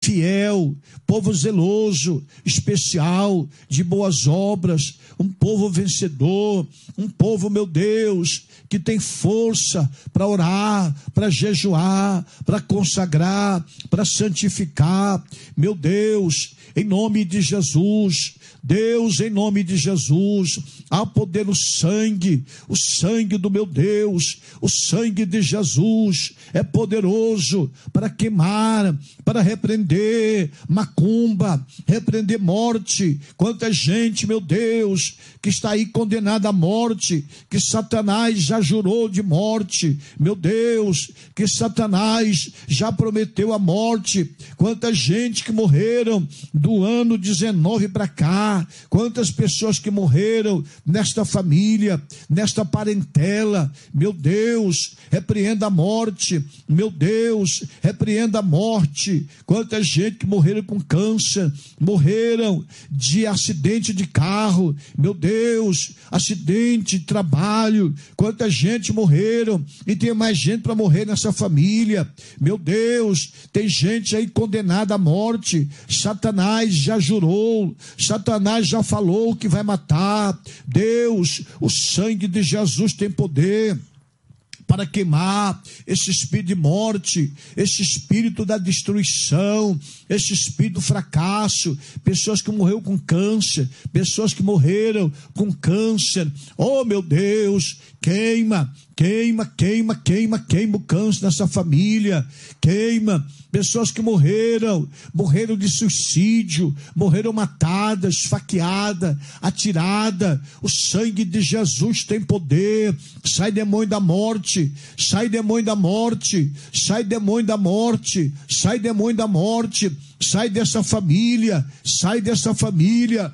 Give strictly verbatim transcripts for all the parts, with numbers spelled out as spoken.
fiel, povo zeloso, especial, de boas obras, um povo vencedor, um povo, meu Deus, que tem força para orar, para jejuar, para consagrar, para santificar. Meu Deus, em nome de Jesus, Deus, em nome de Jesus, há poder no sangue, o sangue do meu Deus, o sangue de Jesus é poderoso para queimar, para repreender macumba, repreender morte. Quanta gente, meu Deus, que está aí condenada à morte, que Satanás já jurou de morte, meu Deus, que Satanás já prometeu a morte. Quanta gente que morreram do ano dezenove para cá, quantas pessoas que morreram nesta família, nesta parentela. Meu Deus, repreenda a morte, meu Deus, repreenda a morte. Quanta gente que morreram com câncer, morreram de acidente de carro, meu Deus, acidente de trabalho. Quanta gente morreram, e tem mais gente para morrer nessa família. Meu Deus, tem gente aí condenada à morte. Satanás já jurou, Satanás já falou que vai matar. Deus, o sangue de Jesus tem poder para queimar esse espírito de morte, esse espírito da destruição, esse espírito do fracasso. Pessoas que morreram com câncer, pessoas que morreram com câncer. Oh, meu Deus, queima, queima, queima, queima, queima o câncer nessa família, queima. Pessoas que morreram, morreram de suicídio, morreram matadas, esfaqueadas, atiradas. O sangue de Jesus tem poder. Sai demônio da morte, sai demônio da morte, sai demônio da morte, sai demônio da morte, sai dessa família, sai dessa família.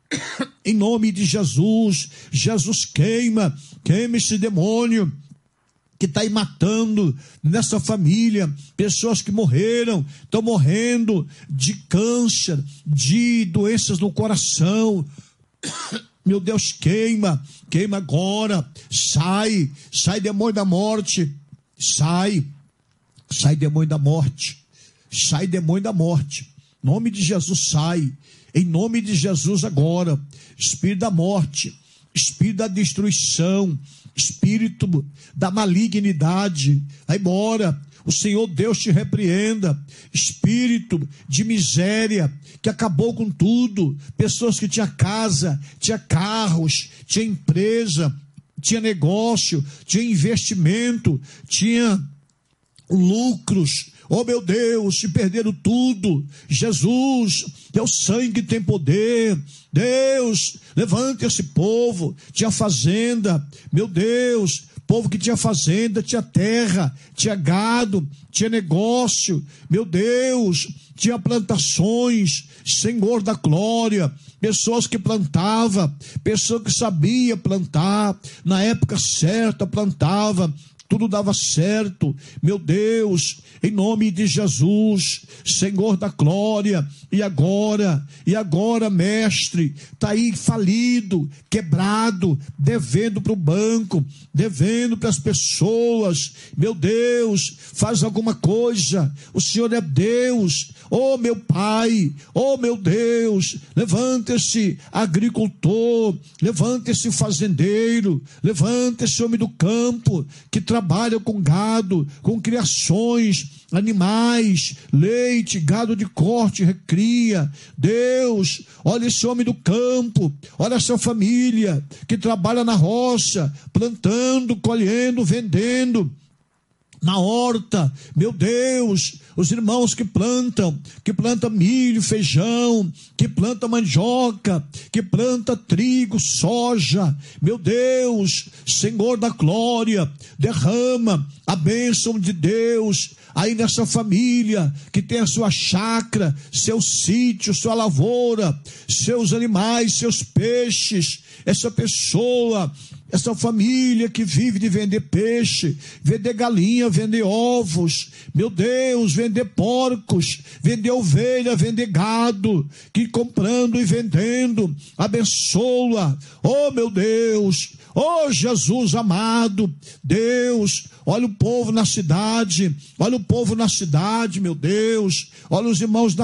Em nome de Jesus, Jesus queima, queima esse demônio que está aí matando nessa família. Pessoas que morreram, estão morrendo de câncer, de doenças no coração. Meu Deus, queima, queima agora, sai, sai demônio da morte, sai, sai demônio da morte, sai demônio da morte, em nome de Jesus sai, em nome de Jesus agora, espírito da morte, espírito da destruição, espírito da malignidade, vai embora. O Senhor Deus te repreenda. Espírito de miséria que acabou com tudo. Pessoas que tinham casa, tinha carros, tinha empresa, tinha negócio, tinha investimento, tinha lucros. Oh, meu Deus, se perderam tudo. Jesus, teu sangue tem poder. Deus, levante esse povo. Tinha fazenda, meu Deus, povo que tinha fazenda, tinha terra, tinha gado, tinha negócio, meu Deus, tinha plantações, Senhor da glória, pessoas que plantavam, pessoas que sabia plantar, na época certa plantava, tudo dava certo. Meu Deus, em nome de Jesus, Senhor da glória, e agora, e agora, mestre, está aí falido, quebrado, devendo para o banco, devendo para as pessoas. Meu Deus, faz alguma coisa, o Senhor é Deus. Oh, meu Pai, oh, meu Deus, levanta esse agricultor, levanta esse fazendeiro, levanta esse homem do campo, que trabalha com gado, com criações, animais, leite, gado de corte, recria. Deus, olha esse homem do campo, olha essa família que trabalha na roça, plantando, colhendo, vendendo, na horta. Meu Deus, os irmãos que plantam, que plantam milho, feijão, que plantam mandioca, que plantam trigo, soja. Meu Deus, Senhor da glória, derrama a bênção de Deus aí nessa família que tem a sua chácara, seu sítio, sua lavoura, seus animais, seus peixes. Essa pessoa, essa família que vive de vender peixe, vender galinha, vender ovos, meu Deus, vender porcos, vender ovelha, vender gado, que comprando e vendendo, abençoa. Oh, meu Deus, oh, Jesus amado, Deus, olha o povo na cidade, olha o povo na cidade, meu Deus, olha os irmãos na